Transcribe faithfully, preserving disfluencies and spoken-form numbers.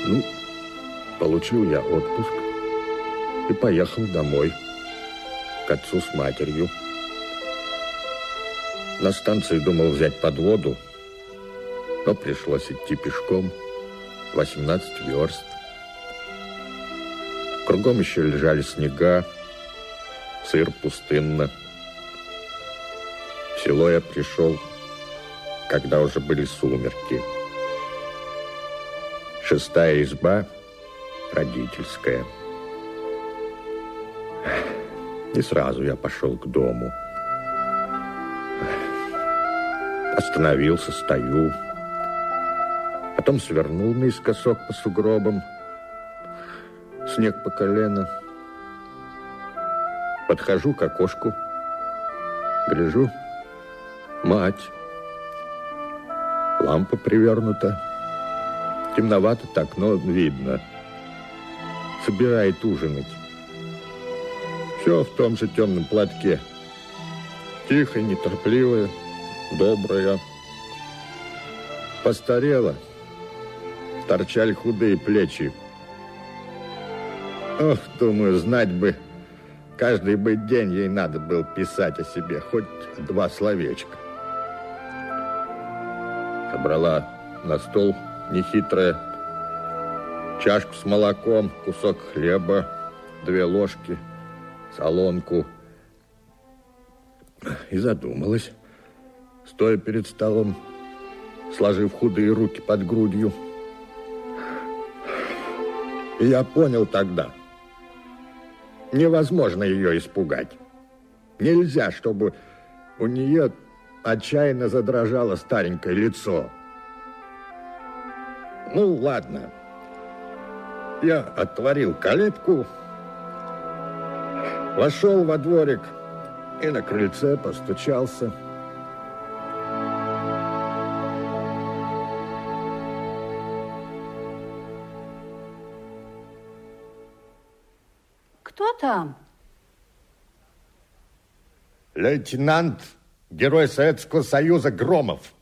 Ну, получил я отпуск и поехал домой к отцу с матерью. На станции думал взять подводу, но пришлось идти пешком восемнадцать верст. Кругом еще лежали снега, сыр пустынно. В село я пришел, когда уже были сумерки. Шестая изба, родительская. И сразу я пошел к дому. Остановился, стою. Потом свернул наискосок по сугробам. Снег по колено. Подхожу к окошку. Гляжу. Мать. Лампа привернута. Темновато так, но видно. Собирает ужинать. Все в том же темном платке. Тихо, неторопливая, добрая. Постарела. Торчали худые плечи. Ох, думаю, знать бы, каждый бы день ей надо было писать о себе хоть два словечка. Собрала на стол нехитрая чашку с молоком, кусок хлеба, две ложки, солонку. И задумалась, стоя перед столом, сложив худые руки под грудью. И я понял тогда, невозможно ее испугать. Нельзя, чтобы у нее отчаянно задрожало старенькое лицо. Ну, ладно. Я отворил калитку, вошел во дворик и на крыльце постучался. Кто там? Лейтенант, герой Советского Союза Громов.